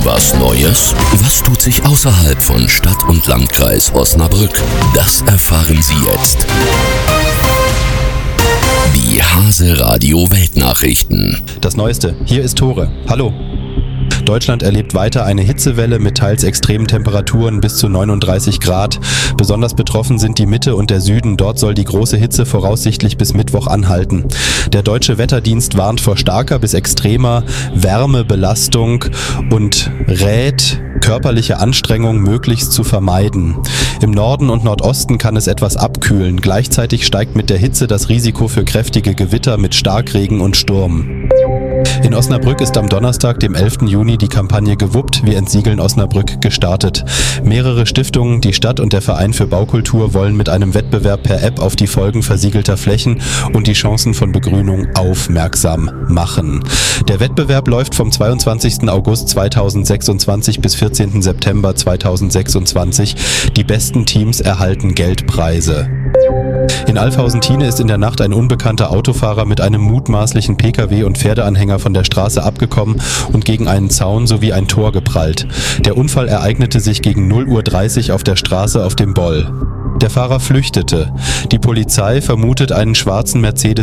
Was Neues? Was tut sich außerhalb von Stadt und Landkreis Osnabrück? Das erfahren Sie jetzt. Die Hase Radio Weltnachrichten. Das Neueste. Hier ist Tore. Hallo. Deutschland erlebt weiter eine Hitzewelle mit teils extremen Temperaturen bis zu 39 Grad. Besonders betroffen sind die Mitte und der Süden. Dort soll die große Hitze voraussichtlich bis Mittwoch anhalten. Der Deutsche Wetterdienst warnt vor starker bis extremer Wärmebelastung und rät, körperliche Anstrengung möglichst zu vermeiden. Im Norden und Nordosten kann es etwas abkühlen. Gleichzeitig steigt mit der Hitze das Risiko für kräftige Gewitter mit Starkregen und Sturm. In Osnabrück ist am Donnerstag, dem 11. Juni, die Kampagne Gewuppt, wir entsiegeln Osnabrück gestartet. Mehrere Stiftungen, die Stadt und der Verein für Baukultur wollen mit einem Wettbewerb per App auf die Folgen versiegelter Flächen und die Chancen von Begrünung aufmerksam machen. Der Wettbewerb läuft vom 22. August 2026 bis 14. September 2026. Die besten Teams erhalten Geldpreise. In Alfhausen-Thiene ist in der Nacht ein unbekannter Autofahrer mit einem mutmaßlichen Pkw und Pferdeanhänger von der Straße abgekommen und gegen einen Zaun sowie ein Tor geprallt. Der Unfall ereignete sich gegen 0:30 Uhr auf der Straße auf dem Boll. Der Fahrer flüchtete. Die Polizei vermutet einen schwarzen Mercedes